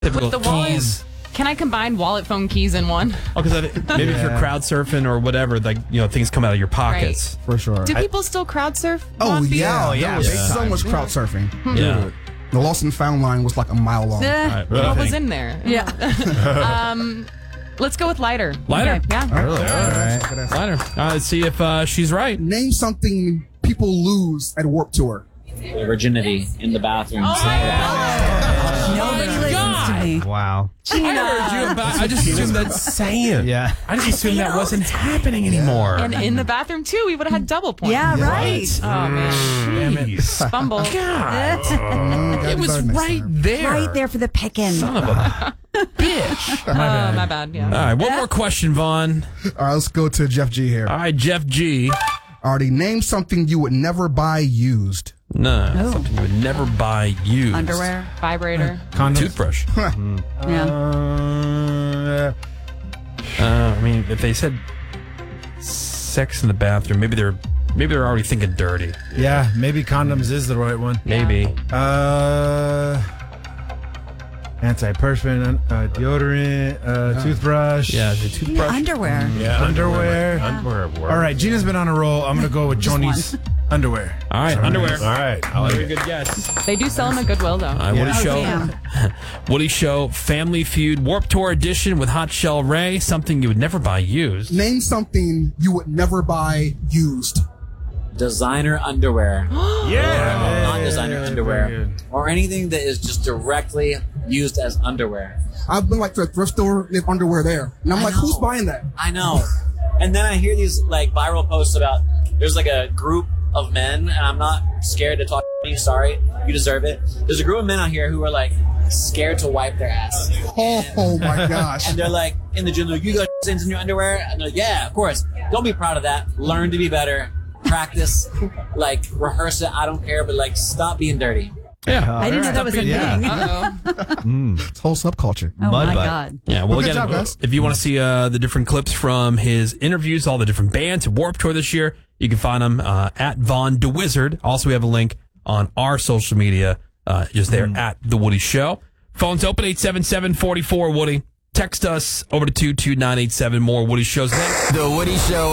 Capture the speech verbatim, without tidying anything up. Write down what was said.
With the wallet, keys. can I combine wallet, phone, keys in one? Oh, because maybe if you're Yeah. crowd surfing or whatever, like you know, things come out of your pockets. For sure. Do people still crowd surf? Oh, Long Beach? yeah. Oh, yeah, There was big so time. much crowd surfing. Yeah. The lost and found line was like a mile long. Eh, All right, what do you what was think? in there? Yeah. um, let's go with lighter. Lighter? Okay, yeah. Really? All right. Lighter. Uh, let's see if uh, she's right. Name something people lose at Warped Tour. Virginity in the bathroom. Nobody listens to me. Wow. I heard you about. I just assumed that's saying. Yeah. I just assumed that wasn't happening anymore. And in the bathroom, too, we would have had double points. Yeah, right. Oh, man. Jeez. Fumble. God. Mm, It was right there. Right there for the picking. Son of a bitch. Oh, my bad, yeah. All right, one more question, Vaughn. All right, let's go to Jeff G here. All right, Jeff G. Already name something you would never buy used. No, Oh. something you would never buy used. Underwear. Vibrator. Toothbrush. uh, Yeah. I mean, if they said sex in the bathroom, maybe they're maybe they're already thinking dirty. Yeah, maybe condoms is the right one. Maybe. Uh, antiperspirant, uh, deodorant, uh, toothbrush. Yeah, the toothbrush. Underwear. Yeah, underwear. Underwear. All right, Gina's been on a roll. I'm gonna go with Joni's underwear. All right, underwear. All right. I like Very it. good guess. They do sell them at Goodwill, though. All right, Woody Oh, Show. damn. Woody Show Family Feud Warped Tour edition with Hot Shell Ray. Something you would never buy used. Name something you would never buy used. Designer underwear. Yeah. Non designer Very underwear. good. Or anything that is just directly used as underwear. I've been like to a thrift store, they have underwear there. And I'm I like, know. who's buying that? I know. And then I hear these like viral posts about there's like a group of men, and I'm not scared to talk to you, sorry, you deserve it. There's a group of men out here who are like scared to wipe their ass. Oh, oh my gosh. And they're like in the gym, they're like, you got stains in your underwear? And they're like, yeah, of course. Don't be proud of that. Learn to be better. Practice. Like, rehearse it. I don't care, but like, stop being dirty. Yeah. I didn't know that was a Yeah. thing. Uh-oh. It's whole subculture. Oh, Mud my butt. God. Yeah, well, Well, good again, job, guys. if you want to see uh, the different clips from his interviews, all the different bands at Warped Tour this year, you can find them uh, at Von DeWizard. Also, we have a link on our social media, uh, just there at The Woody Show. Phone's open, eight seven seven, four four, Woody. Text us over to two two nine eight seven. More Woody Shows next. The Woody Show.